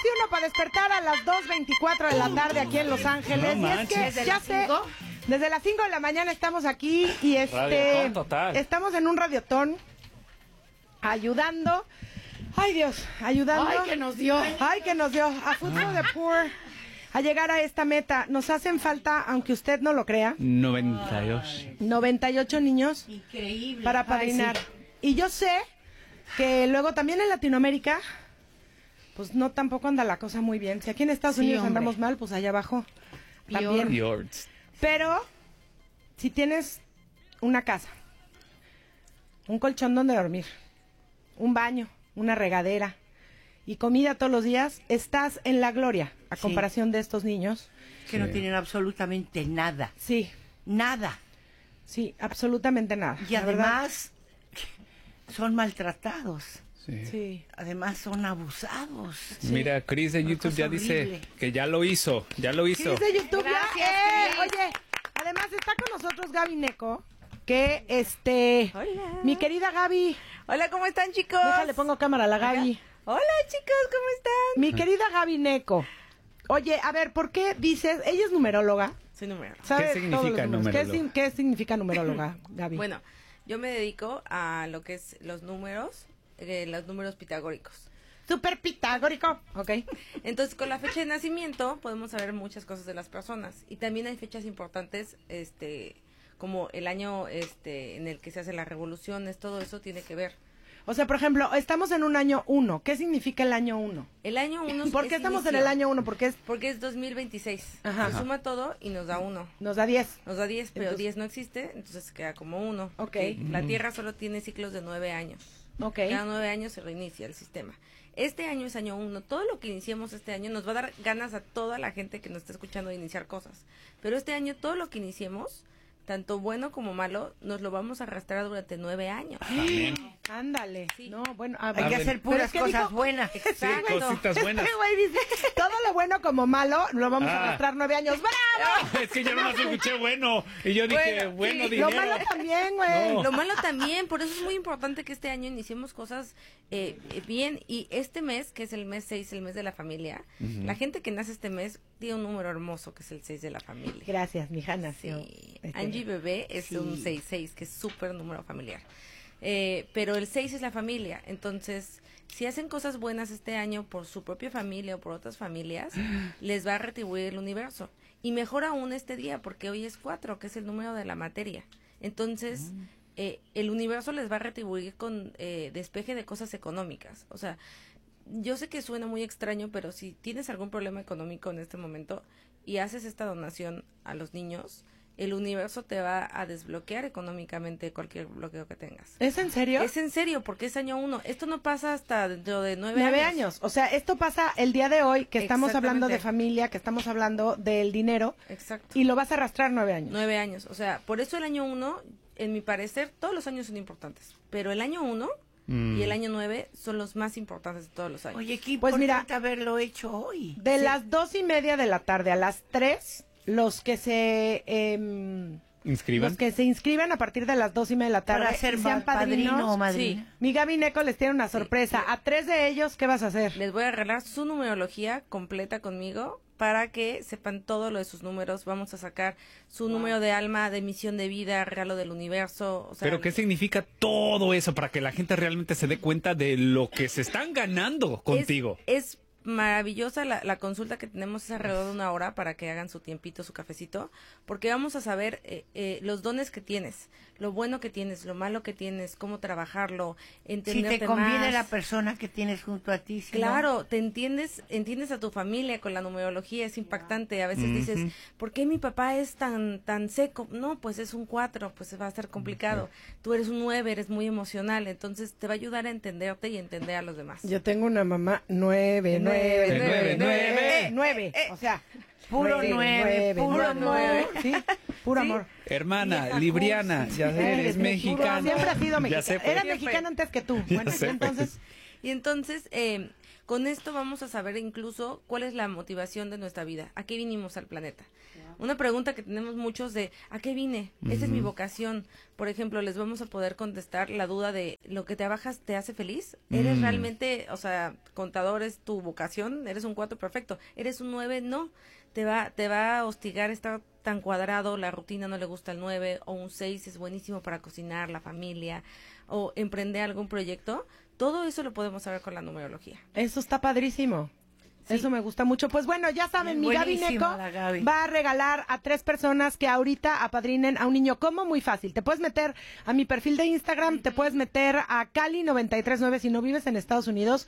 uno para despertar a las 2:24 de la tarde aquí en Los Ángeles. No y es que manches. ya sé, desde las 5 de la mañana estamos aquí y Radiotón total. estamos en un radiotón ayudando. Ay, Dios, ayudando. Ay, que nos dio. Ay, que nos dio a Food for the Poor a llegar a esta meta. Nos hacen falta, aunque usted no lo crea, 98 niños Increíble. para padrinar. Ay, sí. Y yo sé que luego también en Latinoamérica, pues no tampoco anda la cosa muy bien. Si aquí en Estados Sí, Unidos hombre. andamos mal, pues allá abajo Peor. también. Yords. Pero si tienes una casa, un colchón donde dormir, un baño, una regadera y comida todos los días, estás en la gloria a Sí. comparación de estos niños. Que no tienen absolutamente nada. Sí, Nada. sí, absolutamente nada. Y la verdad. además son maltratados. Sí. Sí. Además son abusados. Mira, Chris de Una YouTube cosa ya dice horrible. que ya lo hizo, ya lo hizo. Chris de YouTube, ya. Gracias, Chris. Oye, además está con nosotros Gaby Neco, que Hola. mi querida Gaby, Hola, ¿cómo están, chicos? déjale, pongo cámara a la Gaby. Hola, chicos, ¿cómo están? Mi querida Gaby Neco. Oye, a ver, ¿por qué dices, ella es numeróloga? Soy número. ¿Sabe ¿Qué significa todos los números? numeróloga? ¿Qué significa numeróloga, Gaby? Bueno, yo me dedico a lo que es los números pitagóricos. Súper pitagórico. Ok. Entonces, con la fecha de nacimiento podemos saber muchas cosas de las personas. Y también hay fechas importantes, como el año en el que se hacen las revoluciones, todo eso tiene que ver. O sea, por ejemplo, estamos en un año 1. ¿Qué significa el año 1? El año 1 ¿Por qué estamos en el año 1? Porque Porque es 2026. Ajá. Se suma todo y nos da 1. nos da 10. Nos da 10, pero Entonces- 10 no existe, entonces queda como 1. Ok. La Tierra solo tiene ciclos de 9 años. Ok. Cada 9 años se reinicia el sistema. Este año es año 1. Todo lo que iniciemos este año nos va a dar ganas a toda la gente que nos está escuchando de iniciar cosas. Pero este año todo lo que iniciemos, tanto bueno como malo, nos lo vamos a arrastrar durante 9 años. Ándale. Sí. No, bueno, Hay que ver, hacer pero puras es que cosas dijo- buenas. Exacto. Cositas buenas. Este güey dice, todo lo bueno como malo lo vamos a Ah. arrastrar 9 años. ¡Bravo! Es que yo nomás escuché bueno. Y yo dije, bueno, sí. dinero. Lo malo también, güey. No. Lo malo también, por eso es muy importante que este año iniciemos cosas bien. Y este mes, que es el mes 6, el mes de la familia, la gente que nace este mes tiene un número hermoso, que es el 6 de la familia. Gracias, mi hija nació. Sí. Angie Bebé es Sí. un 6-6, que es súper número familiar. Pero el 6 es la familia. Entonces, si hacen cosas buenas este año por su propia familia o por otras familias, les va a retribuir el universo. Y mejor aún este día, porque hoy es 4, que es el número de la materia. Entonces, el universo les va a retribuir con despeje de cosas económicas. O sea, yo sé que suena muy extraño, pero si tienes algún problema económico en este momento y haces esta donación a los niños, el universo te va a desbloquear económicamente cualquier bloqueo que tengas. ¿Es en serio? Es en serio, porque es año 1. Esto no pasa hasta dentro de 9 9 años. años. O sea, esto pasa el día de hoy, que estamos hablando de Exactamente. familia, que estamos hablando del dinero, Exacto. y lo vas a arrastrar 9 años. 9 años. O sea, por eso el año 1, en mi parecer, todos los años son importantes. Pero el año 1 y el año 9 son los más importantes de todos los años. Oye, qué Pues mira, importante haberlo hecho hoy. De las 2:30 de la tarde a las 3, los que se ¿Inscriban? los que se inscriban a partir de las 2:30 de la tarde Para ser y sean padrino o padrinos. madrina. Sí. Mi Gaby Neco les tiene una sorpresa. A 3 de ellos, ¿qué vas a hacer? Les voy a regalar su numerología completa conmigo para que sepan todo lo de sus números. Vamos a sacar su número de alma, de misión de vida, regalo del universo. O sea, Pero ¿qué significa todo eso para que la gente realmente se dé cuenta de lo que se están ganando contigo? Es maravillosa la consulta que tenemos, es alrededor de 1 hora para que hagan su tiempito, su cafecito, porque vamos a saber los dones que tienes, lo bueno que tienes, lo malo que tienes, cómo trabajarlo, Si entenderte te conviene más. la persona que tienes junto a ti. Si Claro, te entiendes a tu familia con la numerología, es impactante. A veces dices, ¿por qué mi papá es tan seco? No, pues es un 4, pues va a ser complicado. Tú eres un 9, eres muy emocional, entonces te va a ayudar a entenderte y entender a los demás. Yo tengo una mamá 9. O sea, Puro 9, 9, puro puro 9. Sí, puro Sí. amor. Hermana, Vieja Libriana, cursi. ya eres Puro- mexicana. Siempre ha sido Ya mexicana. sé, pues. Era Siempre. mexicana antes que tú. Ya Bueno, sé, y entonces, Y entonces, con esto vamos a saber incluso cuál es la motivación de nuestra vida, a qué vinimos al planeta. Una pregunta que tenemos muchos de, ¿a qué vine? Esa es mi vocación. Por ejemplo, les vamos a poder contestar la duda de, ¿lo que trabajas te hace feliz? ¿Eres realmente, o sea, contador es tu vocación? ¿Eres un 4 perfecto? ¿Eres un 9? No. Te va a hostigar estar tan cuadrado, la rutina no le gusta el 9, o un 6 es buenísimo para cocinar, la familia, o emprender algún proyecto. Todo eso lo podemos saber con la numerología. Eso está padrísimo. Sí. Eso me gusta mucho. Pues bueno, ya saben, mi Gaby Neco Buenísima la Gaby. va a regalar a 3 personas que ahorita apadrinen a un niño. ¿Cómo? Muy fácil. Te puedes meter a mi perfil de Instagram, te puedes meter a Cali939 si no vives en Estados Unidos,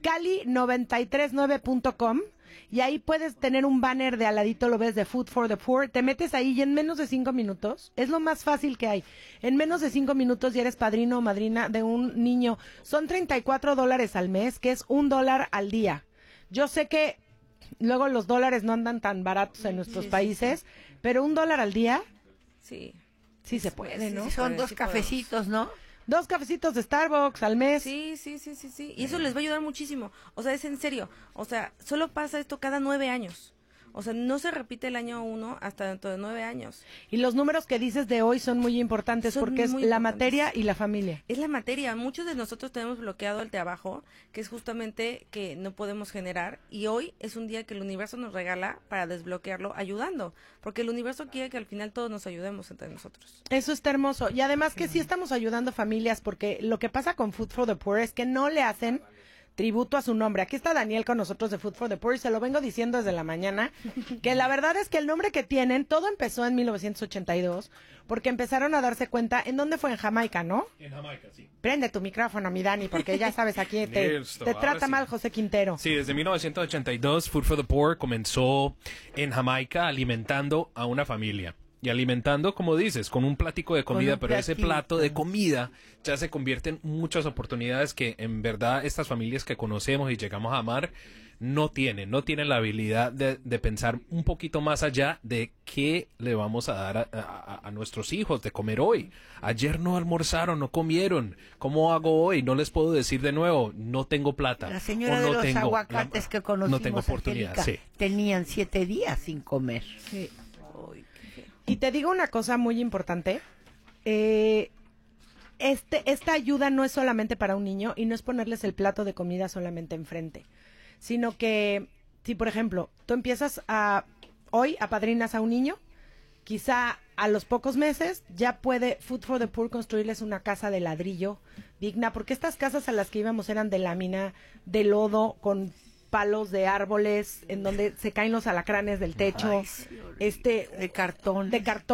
Cali939.com. Y ahí puedes tener un banner de al ladito, lo ves, de Food for the Poor. Te metes ahí y en menos de 5 minutos, es lo más fácil que hay. En menos de 5 minutos ya eres padrino o madrina de un niño. Son $34 al mes, que es $1 al día. Yo sé que luego los dólares no andan tan baratos en nuestros países, pero $1 al día, Sí. sí se puede, ¿no? sí. Son Sí, 2 cafecitos, ¿no? 2 cafecitos de Starbucks al mes. Sí. Y eso les va a ayudar muchísimo. O sea, es en serio. O sea, solo pasa esto cada 9 años. O sea, no se repite el año 1 hasta dentro de 9 años. Y los números que dices de hoy son muy importantes Son porque es muy la importantes. materia y la familia. Es la materia. Muchos de nosotros tenemos bloqueado el trabajo, que es justamente que no podemos generar. Y hoy es un día que el universo nos regala para desbloquearlo ayudando. Porque el universo quiere que al final todos nos ayudemos entre nosotros. Eso está hermoso. Y además que sí estamos ayudando familias porque lo que pasa con Food for the Poor es que no le hacen tributo a su nombre. Aquí está Daniel con nosotros de Food for the Poor y se lo vengo diciendo desde la mañana, que la verdad es que el nombre que tienen, todo empezó en 1982, porque empezaron a darse cuenta, ¿en dónde fue? En Jamaica, ¿no? En Jamaica, sí. Prende tu micrófono, mi Dani, porque ya sabes, aquí Listo, te ahora trata sí. mal José Quintero. Sí, desde 1982 Food for the Poor comenzó en Jamaica alimentando a una familia. Y alimentando, como dices, con un platico de comida, un pero ese platito. plato de comida ya se convierte en muchas oportunidades que en verdad estas familias que conocemos y llegamos a amar no tienen la habilidad de pensar un poquito más allá de qué le vamos a dar a nuestros hijos de comer hoy. Ayer no almorzaron, no comieron. ¿Cómo hago hoy? No les puedo decir de nuevo, no tengo plata. La señora o de no los tengo aguacates que conocimos, no tengo oportunidad, Angélica, sí. tenían 7 días sin comer. Sí. Y te digo una cosa muy importante. Esta ayuda no es solamente para un niño y no es ponerles el plato de comida solamente enfrente, sino que si, por ejemplo, tú empiezas hoy apadrinas a un niño, quizá a los pocos meses ya puede Food for the Poor construirles una casa de ladrillo digna, porque estas casas a las que íbamos eran de lámina, de lodo, con palos de árboles, en donde se caen los alacranes del techo, Ay, sí, de cartón.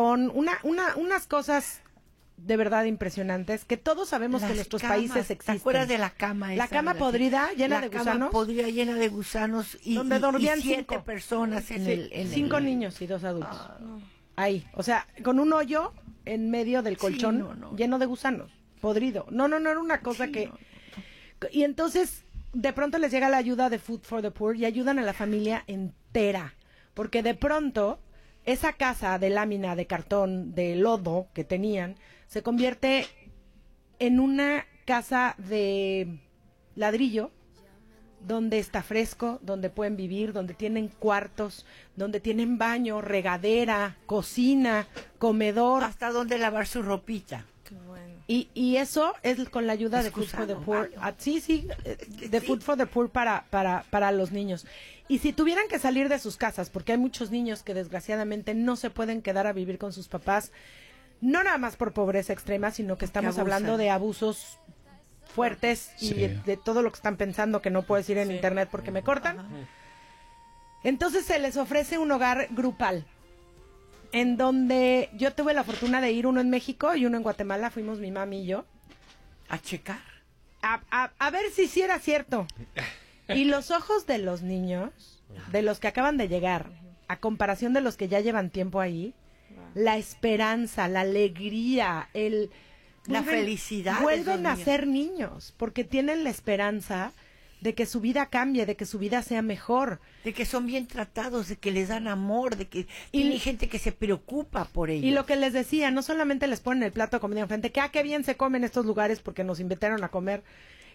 unas cosas de verdad impresionantes que todos sabemos que Las en nuestros camas, países ¿te existen. acuerdas de la cama esa? La cama podrida, llena de La cama gusanos. podrida llena de gusanos y, Donde y dormían 7 5 personas en Sí, el... 5 niños y 2 adultos. Ahí, o sea, con un hoyo en medio del colchón no. lleno de gusanos, podrido. No, era una cosa que... Y entonces, de pronto les llega la ayuda de Food for the Poor y ayudan a la familia entera. Porque de pronto, esa casa de lámina, de cartón, de lodo que tenían, se convierte en una casa de ladrillo, donde está fresco, donde pueden vivir, donde tienen cuartos, donde tienen baño, regadera, cocina, comedor. Hasta donde lavar su ropita. Qué bueno. Y eso es con la ayuda de Food for Excusado, the Poor. baño. De Food for the Poor para los niños. Y si tuvieran que salir de sus casas, porque hay muchos niños que desgraciadamente no se pueden quedar a vivir con sus papás, no nada más por pobreza extrema, sino que estamos abusan. hablando de abusos fuertes y Sí. de todo lo que están pensando que no puedo decir en internet porque me cortan. Entonces se les ofrece un hogar grupal, en donde yo tuve la fortuna de ir, uno en México y uno en Guatemala, fuimos mi mami y yo, A checar. a ver si sí era cierto. Y los ojos de los niños, de los que acaban de llegar, a comparación de los que ya llevan tiempo ahí, la esperanza, la alegría, La felicidad de vuelven esos a niños. ser niños, porque tienen la esperanza de que su vida cambie, de que su vida sea mejor. De que son bien tratados, de que les dan amor, de que tiene gente que se preocupa por ellos. Y lo que les decía, no solamente les ponen el plato de comida enfrente, que qué bien se come en estos lugares porque nos invitaron a comer,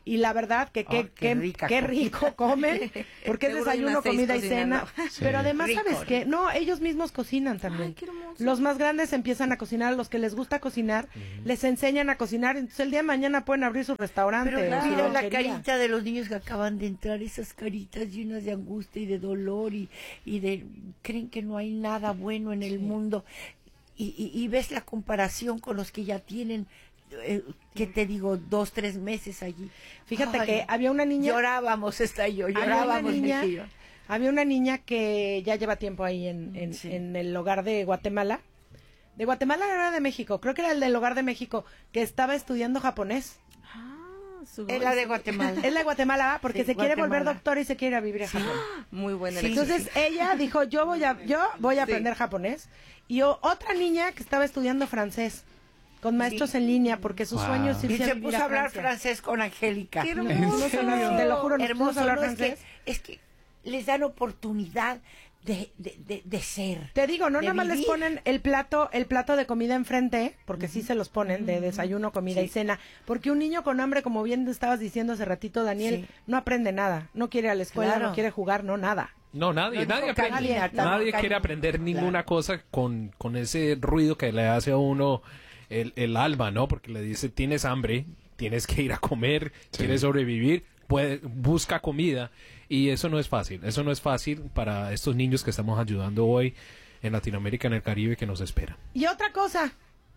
y la verdad que qué rica qué comida. rico comen, porque es Seguro desayuno, hay unas 6 comida y cena. cocinando. Pero además, Rico, ¿sabes qué? No, ellos mismos cocinan también. Ay, qué hermoso. Los más grandes empiezan a cocinar, los que les gusta cocinar, les enseñan a cocinar, entonces el día de mañana pueden abrir su restaurante. Pero o su mira la lonchería. carita de los niños que acaban de entrar, esas caritas llenas de angustia y de dolor y de creen que no hay nada bueno en el mundo y ves la comparación con los que ya tienen, ¿qué te digo? 2, 3 meses allí. Fíjate Ay, que había una niña... llorábamos, esta y yo, Había llorábamos, una niña, mi tío. había una niña que ya lleva tiempo ahí Sí. en el hogar de Guatemala. De Guatemala era de México, creo que era el del hogar de México, que estaba estudiando japonés. Es la de Guatemala. Es la de Guatemala, ¿va? Porque Sí, se quiere volver Guatemala. doctora y se quiere ir a vivir a Japón. Muy buena Sí, elección. Entonces ella dijo, yo voy a aprender japonés. Y otra niña que estaba estudiando francés, con maestros en línea, porque su Wow. sueño es Y irse a se vivir puso a hablar Francia. francés con Angélica. Qué ¿En hermoso. serio? Te lo juro, nos pusimos Hermoso, a hablar ¿no? francés. Es que les dan oportunidad de ser. Te digo, no de nada más les vivir. ponen el plato de comida enfrente, porque sí se los ponen de desayuno, comida y cena, porque un niño con hambre, como bien estabas diciendo hace ratito, Daniel, Sí. no aprende nada, no quiere ir a la escuela, Claro. no quiere jugar, no nada. No, nadie, No, nadie no, aprende. Karina, Nadie tampoco, quiere Karina. aprender ninguna Claro. cosa con ese ruido que le hace a uno el alma, ¿no? Porque le dice, tienes hambre, tienes que ir a comer, quieres sobrevivir, busca comida. Y eso no es fácil para estos niños que estamos ayudando hoy en Latinoamérica, en el Caribe, que nos esperan. Y otra cosa,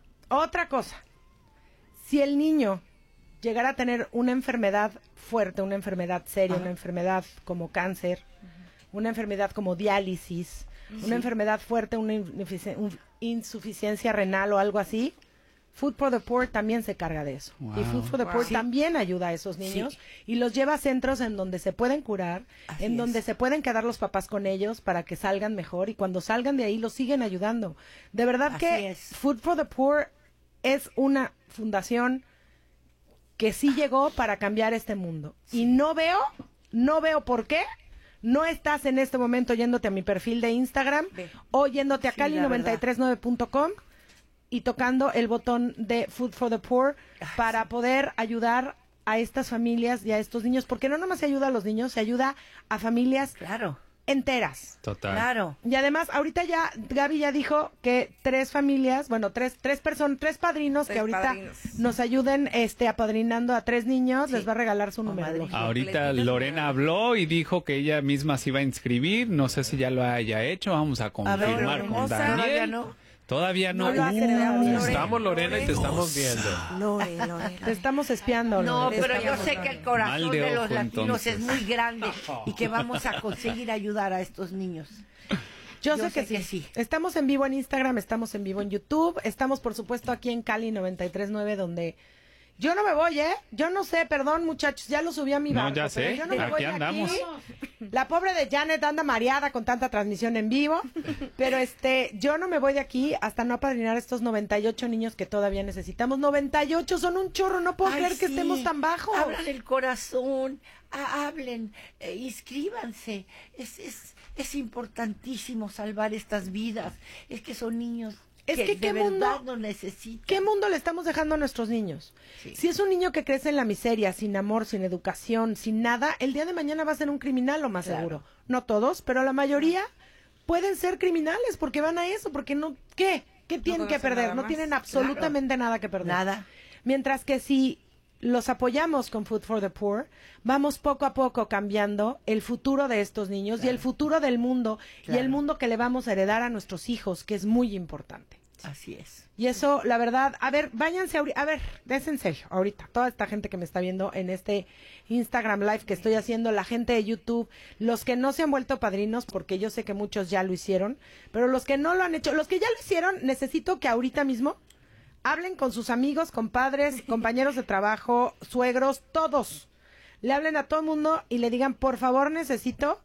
si el niño llegara a tener una enfermedad fuerte, una enfermedad seria, una enfermedad como cáncer, una enfermedad como diálisis, una enfermedad fuerte, una insuficiencia renal o algo así, Food for the Poor también se carga de eso. Wow. Y Food for the Poor también ayuda a esos niños y los lleva a centros en donde se pueden curar, Así en es. donde se pueden quedar los papás con ellos para que salgan mejor y cuando salgan de ahí los siguen ayudando. De verdad Así que es. Food for the Poor es una fundación que sí llegó para cambiar este mundo. Y no veo por qué no estás en este momento yéndote a mi perfil de Instagram Ve. o yéndote a Sí, la verdad. cali939.com y tocando el botón de Food for the Poor para poder ayudar a estas familias y a estos niños, porque no nomás se ayuda a los niños, se ayuda a familias Claro, enteras. Total. claro. Y además, ahorita ya, Gaby ya dijo que 3 familias, bueno, tres padrinos que 3 ahorita padrinos. nos ayuden apadrinando a 3 niños, les va a regalar su O numerología. madrina. Ahorita Les Lorena habló y dijo que ella misma se iba a inscribir. No sé si ya lo haya hecho. Vamos a ver, confirmar con hermosa, Daniel. todavía no. Todavía no. No lo hace todavía. Estamos, Lorena, y te estamos viendo. Lore. Te estamos espiando, No, Lore. pero yo sé que el corazón Mal de de los ojo, latinos entonces. es muy grande y que vamos a conseguir ayudar a estos niños. Yo Yo sé que sé que sí. sí. Estamos en vivo en Instagram, estamos en vivo en YouTube, estamos por supuesto aquí en Cali 93.9 donde yo no me voy, Yo no sé, perdón muchachos, ya lo subí a mi No, barco. ya pero sé, yo no me aquí voy de andamos. La pobre de Janet anda mareada con tanta transmisión en vivo, pero yo no me voy de aquí hasta no apadrinar a estos 98 niños que todavía necesitamos. 98 son un chorro, no puedo Ay, creer que sí. estemos tan bajos. Abran el corazón, hablen, inscríbanse. Es importantísimo salvar estas vidas. Es que son niños Es que de qué verdad mundo- nos necesitan. ¿Qué mundo le estamos dejando a nuestros niños? Sí. Si es un niño que crece en la miseria, sin amor, sin educación, sin nada, el día de mañana va a ser un criminal, lo más Claro. seguro. No todos, pero la mayoría pueden ser criminales porque van a eso, porque no, ¿qué? ¿Qué tienen que conocen perder? nada No más. tienen absolutamente nada que perder. Nada. Mientras que si los apoyamos con Food for the Poor, vamos poco a poco cambiando el futuro de estos niños y el futuro del mundo y el Claro. mundo que le vamos a heredar a nuestros hijos, que es muy importante. Así es. Y eso, la verdad, a ver, váyanse, a ver, es en serio, ahorita, toda esta gente que me está viendo en este Instagram Live que estoy haciendo, la gente de YouTube, los que no se han vuelto padrinos, porque yo sé que muchos ya lo hicieron, pero los que no lo han hecho, los que ya lo hicieron, necesito que ahorita mismo hablen con sus amigos, compadres, compañeros de trabajo, suegros, todos. Le hablen a todo el mundo y le digan, por favor, necesito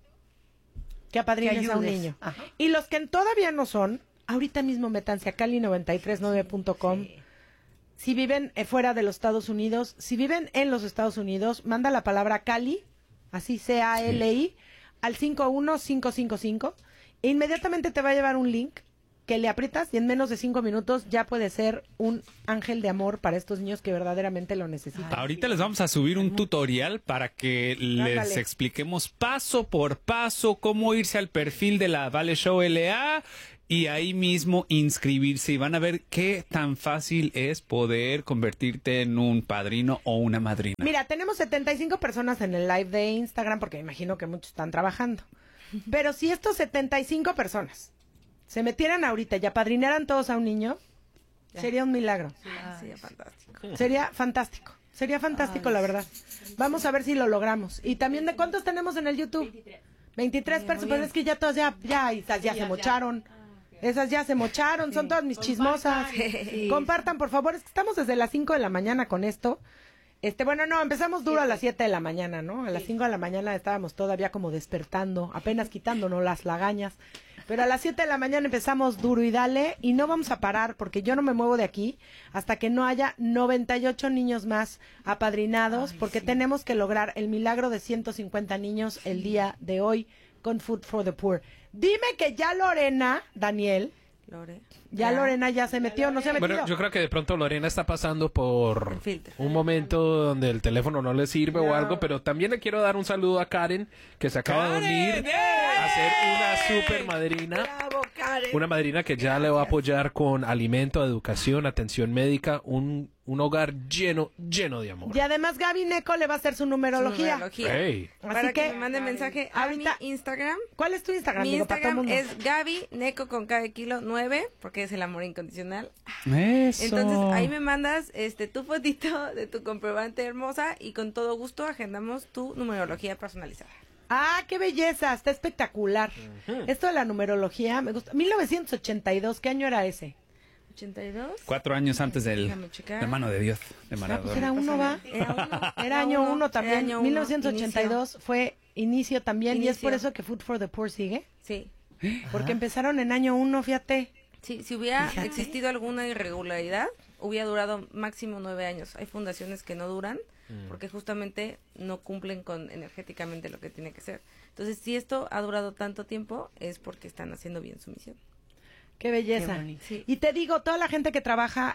que apadrines a un ayudes. niño. Ajá. Y los que todavía no son, ahorita mismo métanse a cali939.com. Si viven fuera de los Estados Unidos, si viven en los Estados Unidos, manda la palabra Cali, así C-A-L-I, al 51555 e inmediatamente te va a llevar un link que le aprietas y en menos de 5 minutos ya puede ser un ángel de amor para estos niños que verdaderamente lo necesitan. Ahorita les vamos a subir un tutorial para que les Ándale. expliquemos paso por paso cómo irse al perfil de la Vale Show LA y ahí mismo inscribirse y van a ver qué tan fácil es poder convertirte en un padrino o una madrina. Mira, tenemos 75 personas en el live de Instagram porque me imagino que muchos están trabajando. Pero si estos 75 personas se metieran ahorita y apadrinaran todos a un niño, sería un milagro. Sí, fantástico. Sería fantástico. Sería fantástico, la verdad. Vamos a ver si lo logramos. Y también, ¿de cuántos tenemos en el YouTube? 23 personas. Pero es que ya todas esas ya se mocharon. Esas ya se mocharon. Son todas mis chismosas. Compartan, por favor. Es que estamos desde las 5 de la mañana con esto. Bueno, no, empezamos duro a las 7 de la mañana, ¿no? A las 5 de la mañana estábamos todavía como despertando, apenas quitándonos las lagañas. Pero a las 7 de la mañana empezamos duro y dale, y no vamos a parar porque yo no me muevo de aquí hasta que no haya 98 niños más apadrinados, porque tenemos que lograr el milagro de 150 niños el día de hoy con Food for the Poor. Dime que ya Lorena, Daniel, Lore. Lorena ya se metió, no se ha metido. Bueno, yo creo que de pronto Lorena está pasando por El filtro. un momento donde el teléfono no le sirve o algo, pero también le quiero dar un saludo a Karen, que se acaba de unir a ser una super madrina. Bravo, Karen. Una madrina que ya le va a apoyar con alimento, educación, atención médica, un hogar lleno de amor. Y además Gaby Neco le va a hacer su numerología. Hey. Así Para que que, me manden mensaje a ahorita- mi Instagram. ¿cuál es tu Instagram? Mi Digo, para todo el Instagram mundo. es Gaby Neco con K de kilo 9, porque es el amor incondicional. Eso. Entonces ahí me mandas tu fotito de tu comprobante hermosa y con todo gusto agendamos tu numerología personalizada. Ah, qué belleza, está espectacular. Esto de la numerología me gusta. 1982, ¿qué año era ese? 82. 4 años antes del Déjame checar. la mano de Dios de Ah, Maradona. pues era uno, ¿va? Era uno. Era año 1 también. Era año uno, 1982 fue inicio también. Y es Inicio. por eso que Food for the Poor sigue. Sí. Porque empezaron en año 1, fíjate. Sí, si hubiera existido alguna irregularidad, hubiera durado máximo 9 años. Hay fundaciones que no duran porque justamente no cumplen con energéticamente lo que tiene que ser. Entonces, si esto ha durado tanto tiempo, es porque están haciendo bien su misión. Qué belleza. Qué bonito. Sí. Y te digo, toda la gente que trabaja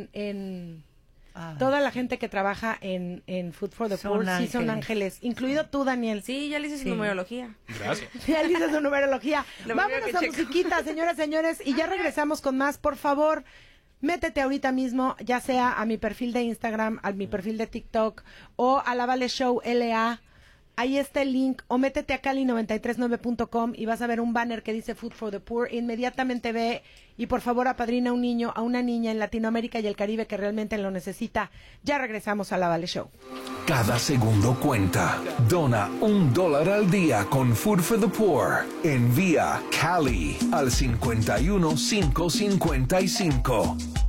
toda la gente que trabaja en Food for the Son Poor sí son ángeles, incluido tú, Daniel. Sí, ya le hice su Sí. numerología. Gracias. Ya dice su numerología. Lo Vámonos primero a que checo. musiquita, señoras, señores, y ya regresamos con más. Por favor, métete ahorita mismo, ya sea a mi perfil de Instagram, a mi perfil de TikTok o a la Vale Show LA. Ahí está el link, o métete a cali939.com y vas a ver un banner que dice Food for the Poor. Inmediatamente ve y por favor apadrina a un niño, a una niña en Latinoamérica y el Caribe que realmente lo necesita. Ya regresamos a la Vale Show. Cada segundo cuenta. Dona $1 al día con Food for the Poor. Envía Cali al 51555.